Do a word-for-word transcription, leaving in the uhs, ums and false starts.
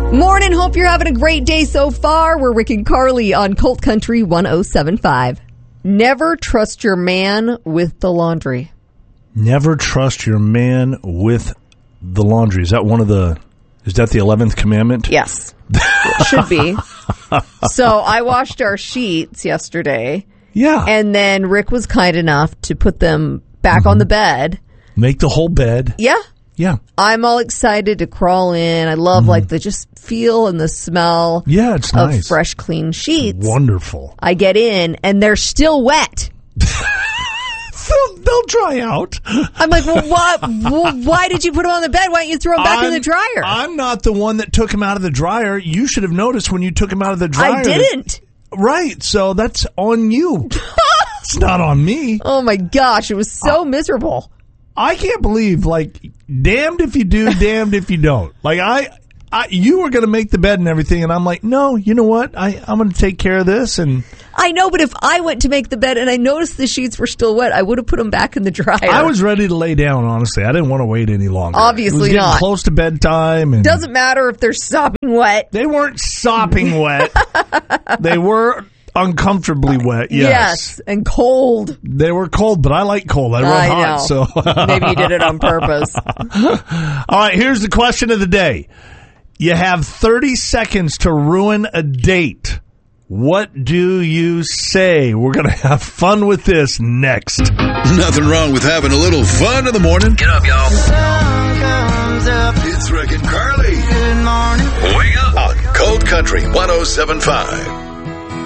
Morning, hope you're having a great day so far. We're Rick and Carly on Colt Country one oh seven point five. Never trust your man with the laundry. Never trust your man with the laundry. Is that one of the, is that the eleventh commandment? Yes. It should be. So I washed our sheets yesterday. Yeah. And then Rick was kind enough to put them back mm-hmm. on the bed. Make the whole bed. Yeah. Yeah. I'm all excited to crawl in. I love mm. like the just feel and the smell yeah, it's of nice. fresh, clean sheets. Wonderful. I get in and they're still wet. they'll, they'll dry out. I'm like, well, why, well, why did you put them on the bed? Why don't you throw them back I'm, in the dryer? I'm not the one that took them out of the dryer. You should have noticed when you took them out of the dryer. I didn't. That, right. So that's on you. It's not on me. Oh, my gosh. It was so uh, miserable. I can't believe, like, damned if you do, damned if you don't. Like, I, I you were going to make the bed and everything, and I'm like, no, you know what? I, I'm going to take care of this. And I know, but if I went to make the bed and I noticed the sheets were still wet, I would have put them back in the dryer. I was ready to lay down, honestly. I didn't want to wait any longer. Obviously it was getting not. Close to bedtime. And doesn't matter if they're sopping wet. They weren't sopping wet. They were uncomfortably wet, yes. Yes, and cold. They were cold, but I like cold. I run I hot, know. so maybe you did it on purpose. All right, here's the question of the day. You have thirty seconds to ruin a date. What do you say? We're going to have fun with this next. Nothing wrong with having a little fun in the morning. Get up, y'all. The sun comes up. It's Rick and Carly. Good morning. Wake up on Colt Country one oh seven point five.